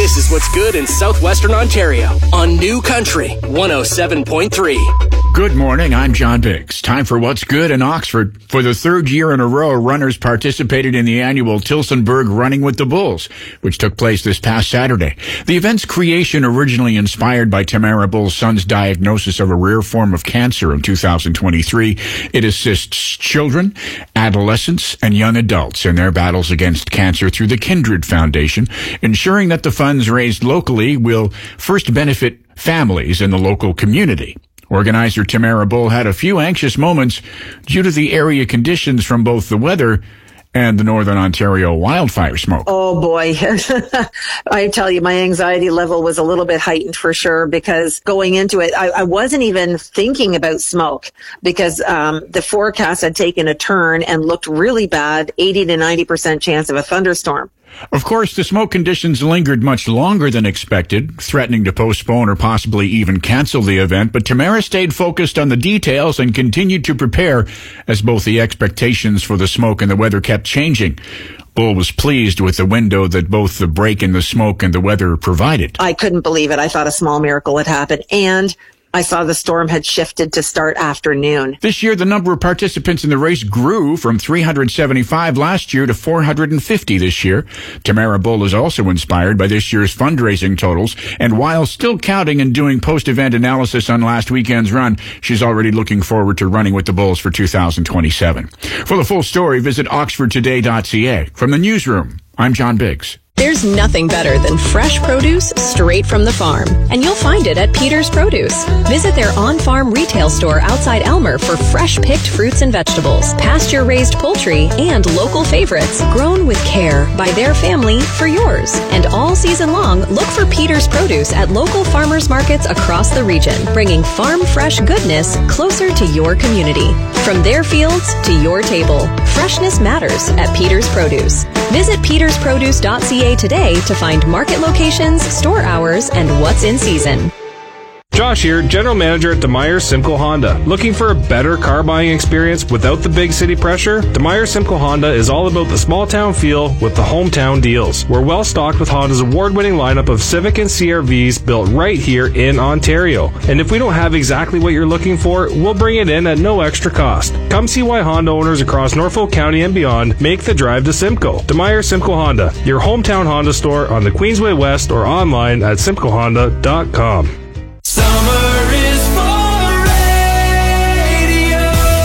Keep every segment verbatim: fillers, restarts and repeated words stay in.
This is what's good in southwestern Ontario on New Country one oh seven point three. Good morning, I'm John Biggs. Time for What's Good in Oxford. For the third year in a row, runners participated in the annual Tillsonburg Running with the Bulls, which took place this past Saturday. The event's creation originally inspired by Tamara Bull's son's diagnosis of a rare form of cancer in two thousand twenty-three. It assists children, adolescents, and young adults in their battles against cancer through the Kindred Foundation, ensuring that the funds raised locally will first benefit families in the local community. Organizer Tamara Bull had a few anxious moments due to the area conditions from both the weather and the Northern Ontario wildfire smoke. Oh boy. I tell you, my anxiety level was a little bit heightened for sure, because going into it, I, I wasn't even thinking about smoke because um, the forecast had taken a turn and looked really bad, eighty to ninety percent chance of a thunderstorm. Of course, the smoke conditions lingered much longer than expected, threatening to postpone or possibly even cancel the event, but Tamara stayed focused on the details and continued to prepare as both the expectations for the smoke and the weather kept changing. Bull was pleased with the window that both the break in the smoke and the weather provided. I couldn't believe it. I thought a small miracle had happened, and I saw the storm had shifted to start afternoon. This year, the number of participants in the race grew from three hundred seventy-five last year to four hundred fifty this year. Tamara Bull is also inspired by this year's fundraising totals, and while still counting and doing post-event analysis on last weekend's run, she's already looking forward to running with the Bulls for two thousand twenty-seven. For the full story, visit oxford today dot c a. From the newsroom, I'm John Biggs. There's nothing better than fresh produce straight from the farm, and you'll find it at Peter's Produce. Visit their on-farm retail store outside Elmer for fresh picked fruits and vegetables, pasture-raised poultry, and local favorites grown with care by their family for yours. And all season long, look for Peter's Produce at local farmers markets across the region, bringing farm-fresh goodness closer to your community. From their fields to your table, freshness matters at Peter's Produce. Visit peters produce dot c a today to find market locations, store hours, and what's in season. Josh here, General Manager at DeMeyer Simcoe Honda. Looking for a better car buying experience without the big city pressure? DeMeyer Simcoe Honda is all about the small town feel with the hometown deals. We're well stocked with Honda's award-winning lineup of Civic and C R Vs built right here in Ontario. And if we don't have exactly what you're looking for, we'll bring it in at no extra cost. Come see why Honda owners across Norfolk County and beyond make the drive to Simcoe. DeMeyer Simcoe Honda, your hometown Honda store on the Queensway West or online at simcoe honda dot com. Summer is for radio.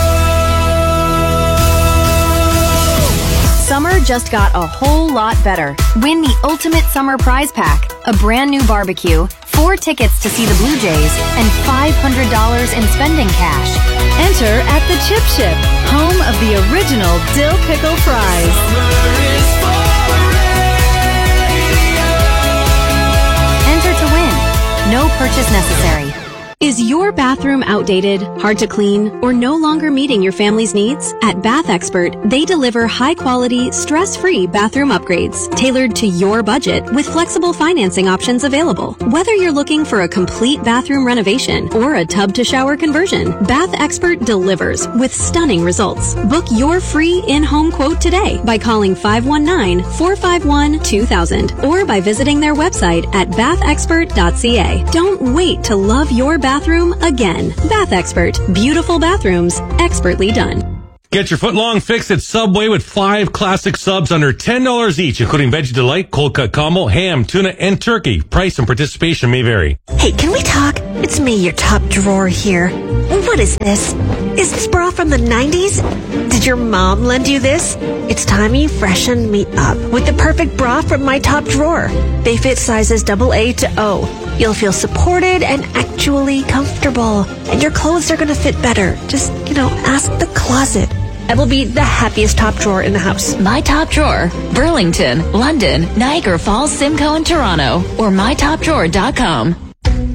Summer just got a whole lot better. Win the Ultimate Summer Prize Pack, a brand new barbecue, four tickets to see the Blue Jays, and five hundred dollars in spending cash. Enter at the Chip Ship, home of the original Dill Pickle Fries. Summer is for radio. Enter to win. No purchase necessary. Is your bathroom outdated, hard to clean, or no longer meeting your family's needs? At Bath Expert, they deliver high-quality, stress-free bathroom upgrades tailored to your budget with flexible financing options available. Whether you're looking for a complete bathroom renovation or a tub-to-shower conversion, Bath Expert delivers with stunning results. Book your free in-home quote today by calling five one nine, four five one, two thousand or by visiting their website at bath expert dot c a. Don't wait to love your bathroom Bathroom again. Bath Expert. Beautiful bathrooms, expertly done. Get your foot-long fix at Subway with five classic subs under ten dollars each, including Veggie Delight, Cold Cut Combo, Ham, Tuna, and Turkey. Price and participation may vary. Hey, can we talk? It's me, your top drawer here. What is this? Is this bra from the nineties? Did your mom lend you this? It's time you freshen me up with the perfect bra from my top drawer. They fit sizes double A to O. You'll feel supported and actually comfortable. And your clothes are going to fit better. Just, you know, ask the closet. I will be the happiest top drawer in the house. My Top Drawer, Burlington, London, Niagara Falls, Simcoe, and Toronto, or my top drawer dot com.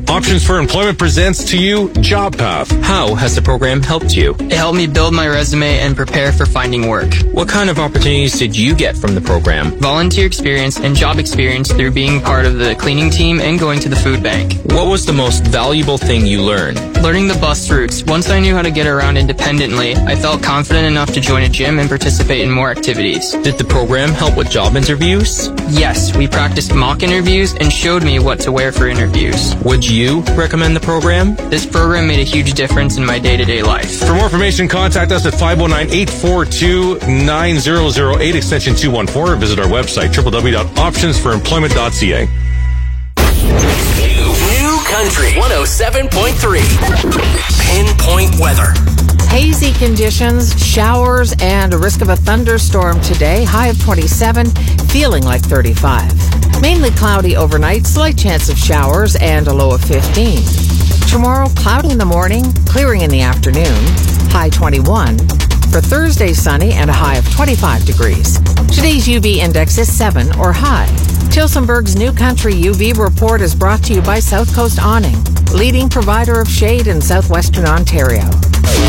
Options for Employment presents to you Job Path. How has the program helped you? It helped me build my resume and prepare for finding work. What kind of opportunities did you get from the program? Volunteer experience and job experience through being part of the cleaning team and going to the food bank. What was the most valuable thing you learned? Learning the bus routes. Once I knew how to get around independently, I felt confident enough to join a gym and participate in more activities. Did the program help with job interviews? Yes, we practiced mock interviews and showed me what to wear for interviews. Would you recommend the program? This program made a huge difference in my day-to-day life. For more information, contact us at five oh nine, eight four two, nine zero zero eight, extension two one four, or visit our website, w w w dot options for employment dot c a. New Country one oh seven point three. Pinpoint weather. Hazy conditions, showers, and a risk of a thunderstorm today. High of twenty-seven, feeling like thirty-five. Mainly cloudy overnight, slight chance of showers, and a low of fifteen. Tomorrow, cloudy in the morning, clearing in the afternoon. High twenty-one. For Thursday, sunny and a high of twenty-five degrees. Today's U V index is seven or high. Tilsonburg's New Country U V report is brought to you by South Coast Awning, leading provider of shade in southwestern Ontario.